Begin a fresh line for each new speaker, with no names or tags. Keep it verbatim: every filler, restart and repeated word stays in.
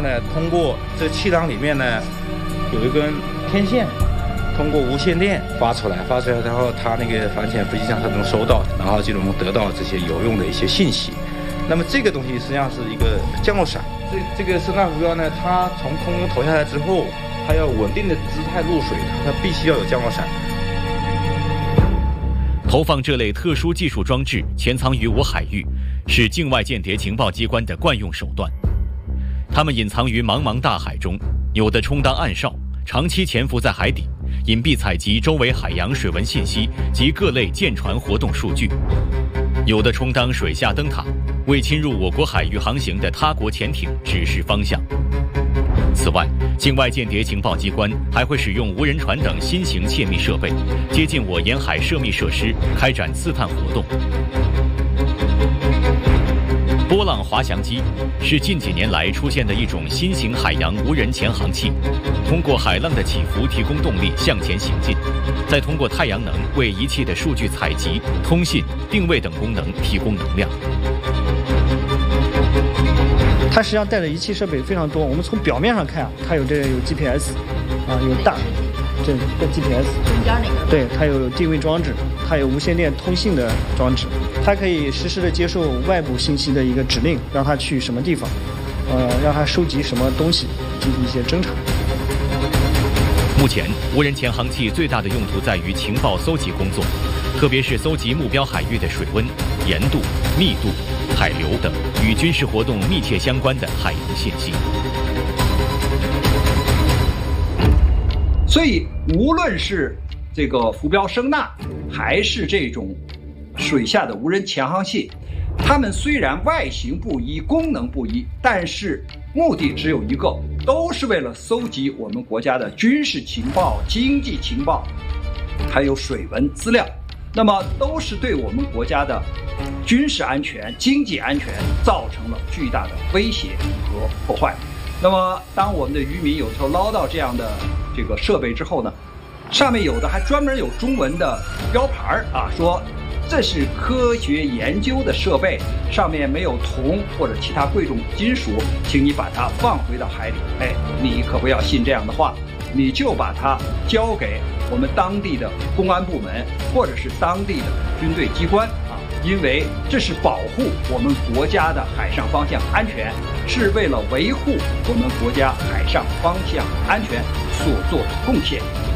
呢，通过这气囊里面呢有一根天线，通过无线电发出来，发出来然后它那个反潜飞机上它能收到，然后就能得到这些有用的一些信息。那么这个东西实际上是一个降落伞，这这个声呐浮标呢，它从空中投下来之后，它要稳定的姿态入水，它必须要有降落伞。
投放这类特殊技术装置潜藏于我海域，是境外间谍情报机关的惯用手段。他们隐藏于茫茫大海中，有的充当暗哨，长期潜伏在海底，隐蔽采集周围海洋水文信息及各类舰船活动数据；有的充当水下灯塔，为侵入我国海域航行的他国潜艇指示方向。此外，境外间谍情报机关还会使用无人船等新型窃密设备，接近我沿海涉密设施，开展刺探活动。波浪滑翔机是近几年来出现的一种新型海洋无人潜航器，通过海浪的起伏提供动力向前行进，再通过太阳能为仪器的数据采集、通信、定位等功能提供能量。
它实际上带的仪器设备非常多，我们从表面上看啊，它有这个有 G P S， 啊有大，这这 G P S，
中间那个，
对，它有定位装置，它有无线电通信的装置，它可以实时的接受外部信息的一个指令，让它去什么地方，呃，让它收集什么东西，进行一些侦查。
目前，无人潜航器最大的用途在于情报搜集工作，特别是搜集目标海域的水温、盐度、密度、海流等与军事活动密切相关的海洋信息。
所以，无论是这个浮标声呐，还是这种水下的无人潜航器，它们虽然外形不一、功能不一，但是目的只有一个，都是为了搜集我们国家的军事情报、经济情报，还有水文资料。那么，都是对我们国家的军事安全、经济安全造成了巨大的威胁和破坏。那么，当我们的渔民有时候捞到这样的这个设备之后呢，上面有的还专门有中文的标牌啊，说这是科学研究的设备，上面没有铜或者其他贵重金属，请你把它放回到海里。哎，你可不要信这样的话，你就把它交给我们当地的公安部门或者是当地的军队机关啊，因为这是保护我们国家的海上方向安全，是为了维护我们国家海上方向安全所做的贡献。